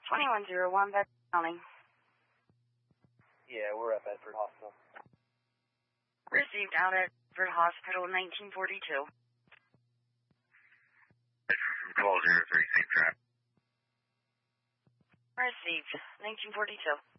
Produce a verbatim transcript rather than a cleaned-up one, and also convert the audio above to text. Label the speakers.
Speaker 1: twenty-one oh one, Bedford County.
Speaker 2: Yeah, we're at Bedford Hospital.
Speaker 1: Received out at Bedford Hospital, nineteen forty-two.
Speaker 3: Bedford from twelve oh three, same trap.
Speaker 1: Received, nineteen forty-two.